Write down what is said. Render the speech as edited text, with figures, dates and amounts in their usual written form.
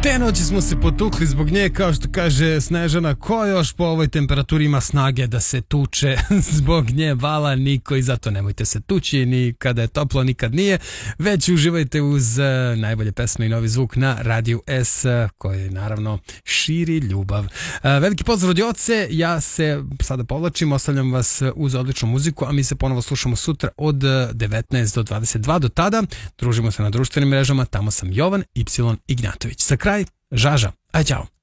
Te noći smo se potukli zbog nje, kao što kaže Snežana, ko još po ovoj temperaturi ima snage da se tuče zbog nje, vala niko, i zato nemojte se tući ni kada je toplo, nikad nije, već uživajte uz najbolje pesme i novi zvuk na Radiju S, koji naravno širi ljubav. Veliki pozdrav od Joce, ja se sada povlačim, ostavljam vas uz odličnu muziku, a mi se ponovo slušamo sutra od 19 do 22, do tada družimo se na društvenim mrežama, tamo sam Jovan Y. Ignjatović. Za kraj, Žaža, aj ćao.